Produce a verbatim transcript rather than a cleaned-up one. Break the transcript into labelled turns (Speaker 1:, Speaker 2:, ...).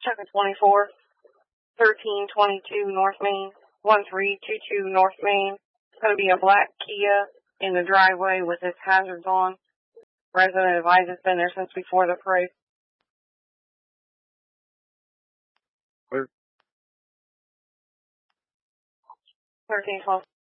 Speaker 1: Chapter twenty-four, thirteen twenty-two North Main, one three two two North Main. Cody, a black Kia in the driveway with its hazards on. Resident advises been there since before the parade.
Speaker 2: Where?
Speaker 1: thirteen twelve.